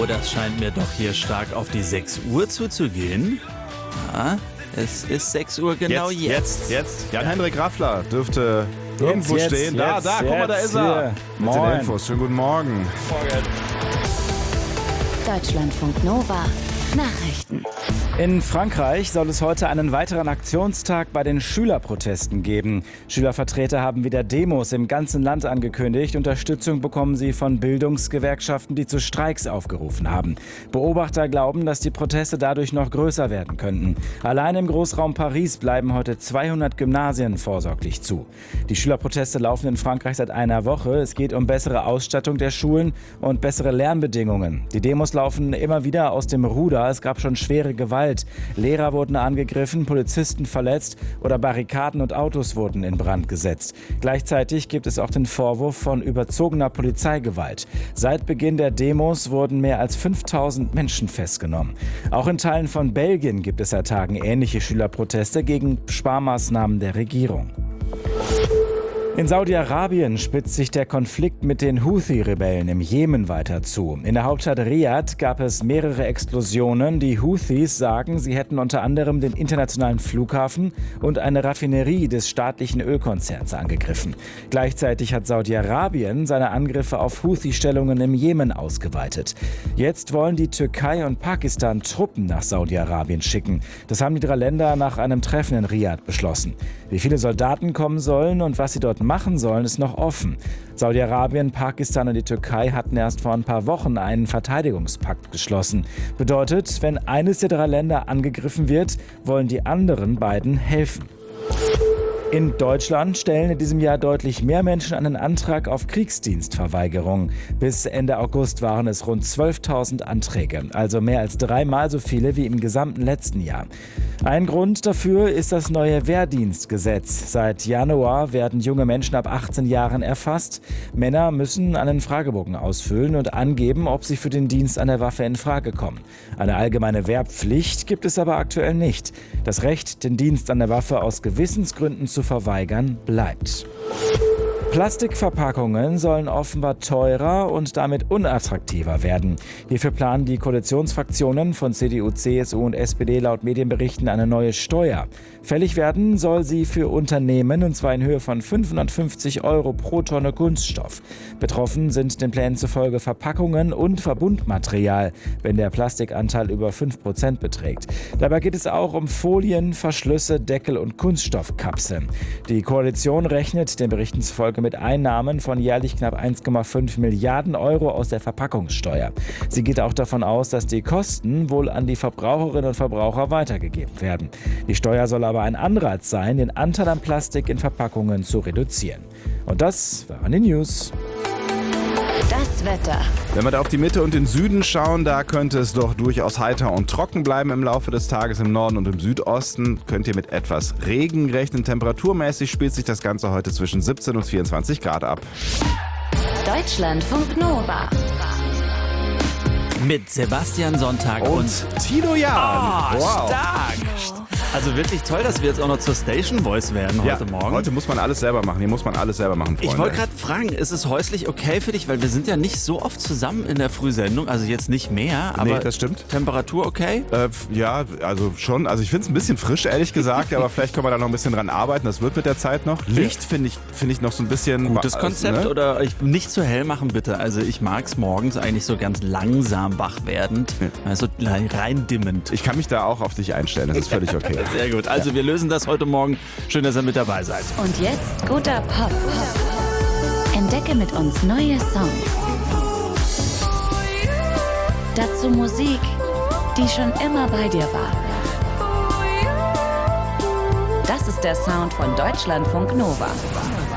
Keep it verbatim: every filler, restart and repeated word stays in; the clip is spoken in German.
das scheint mir doch hier stark auf die sechs Uhr zuzugehen. Ja, es ist sechs Uhr genau jetzt. jetzt. Jetzt, jetzt. Jan-Henrik Raffler dürfte irgendwo jetzt, stehen. Jetzt, da, da, guck mal, da ist er. Hier. Mit den Moin. Infos. Schönen guten Morgen. Deutschlandfunk Nova Nachrichten. In Frankreich soll es heute einen weiteren Aktionstag bei den Schülerprotesten geben. Schülervertreter haben wieder Demos im ganzen Land angekündigt. Unterstützung bekommen sie von Bildungsgewerkschaften, die zu Streiks aufgerufen haben. Beobachter glauben, dass die Proteste dadurch noch größer werden könnten. Allein im Großraum Paris bleiben heute zweihundert Gymnasien vorsorglich zu. Die Schülerproteste laufen in Frankreich seit einer Woche. Es geht um bessere Ausstattung der Schulen und bessere Lernbedingungen. Die Demos laufen immer wieder aus dem Ruder. Es gab schon schwere Gewalt. Lehrer wurden angegriffen, Polizisten verletzt oder Barrikaden und Autos wurden in Brand gesetzt. Gleichzeitig gibt es auch den Vorwurf von überzogener Polizeigewalt. Seit Beginn der Demos wurden mehr als fünftausend Menschen festgenommen. Auch in Teilen von Belgien gibt es seit Tagen ähnliche Schülerproteste gegen Sparmaßnahmen der Regierung. In Saudi-Arabien spitzt sich der Konflikt mit den Houthi-Rebellen im Jemen weiter zu. In der Hauptstadt Riad gab es mehrere Explosionen. Die Houthis sagen, sie hätten unter anderem den internationalen Flughafen und eine Raffinerie des staatlichen Ölkonzerns angegriffen. Gleichzeitig hat Saudi-Arabien seine Angriffe auf Houthi-Stellungen im Jemen ausgeweitet. Jetzt wollen die Türkei und Pakistan Truppen nach Saudi-Arabien schicken. Das haben die drei Länder nach einem Treffen in Riad beschlossen. Wie viele Soldaten kommen sollen und was sie dort machen sollen, ist noch offen. Saudi-Arabien, Pakistan und die Türkei hatten erst vor ein paar Wochen einen Verteidigungspakt geschlossen. Bedeutet, wenn eines der drei Länder angegriffen wird, wollen die anderen beiden helfen. In Deutschland stellen in diesem Jahr deutlich mehr Menschen einen Antrag auf Kriegsdienstverweigerung. Bis Ende August waren es rund zwölftausend Anträge, also mehr als dreimal so viele wie im gesamten letzten Jahr. Ein Grund dafür ist das neue Wehrdienstgesetz. Seit Januar werden junge Menschen ab achtzehn Jahren erfasst. Männer müssen einen Fragebogen ausfüllen und angeben, ob sie für den Dienst an der Waffe in Frage kommen. Eine allgemeine Wehrpflicht gibt es aber aktuell nicht. Das Recht, den Dienst an der Waffe aus Gewissensgründen zu verweigern, bleibt. Plastikverpackungen sollen offenbar teurer und damit unattraktiver werden. Hierfür planen die Koalitionsfraktionen von C D U, C S U und S P D laut Medienberichten eine neue Steuer. Fällig werden soll sie für Unternehmen, und zwar in Höhe von fünfhundertfünfzig Euro pro Tonne Kunststoff. Betroffen sind den Plänen zufolge Verpackungen und Verbundmaterial, wenn der Plastikanteil über fünf Prozent beträgt. Dabei geht es auch um Folien, Verschlüsse, Deckel und Kunststoffkapseln. Die Koalition rechnet den Berichten zufolge mit Einnahmen von jährlich knapp eins Komma fünf Milliarden Euro aus der Verpackungssteuer. Sie geht auch davon aus, dass die Kosten wohl an die Verbraucherinnen und Verbraucher weitergegeben werden. Die Steuer soll aber ein Anreiz sein, den Anteil an Plastik in Verpackungen zu reduzieren. Und das waren die News. Das Wetter. Wenn wir da auf die Mitte und den Süden schauen, da könnte es doch durchaus heiter und trocken bleiben im Laufe des Tages. Im Norden und im Südosten könnt ihr mit etwas Regen rechnen. Temperaturmäßig spielt sich das Ganze heute zwischen siebzehn und vierundzwanzig Grad ab. Deutschlandfunk Nova. Mit Sebastian Sonntag und, Und Tino Jan. Oh, stark! Also wirklich toll, dass wir jetzt auch noch zur Station Voice werden heute Ja, Morgen. heute muss man alles selber machen. Hier muss man alles selber machen, Freunde. Ich wollte gerade fragen, ist es häuslich okay für dich? Weil wir sind ja nicht so oft zusammen in der Frühsendung, also jetzt nicht mehr, aber Nee, das stimmt. Temperatur okay? Äh, ja, also schon. Also ich finde es ein bisschen frisch, ehrlich gesagt, aber vielleicht können wir da noch ein bisschen dran arbeiten. Das wird mit der Zeit noch. Licht finde ich, finde ich noch so ein bisschen... Gutes wa- Konzept ne? oder ich, nicht zu hell machen bitte. Also ich mag es morgens eigentlich so ganz langsam wach werdend, also rein dimmend. Ich kann mich da auch auf dich einstellen, das ist völlig okay. Sehr gut, also wir lösen das heute Morgen. Schön, dass ihr mit dabei seid. Und jetzt guter Pop. Entdecke mit uns neue Songs. Dazu Musik, die schon immer bei dir war. Das ist der Sound von Deutschlandfunk Nova.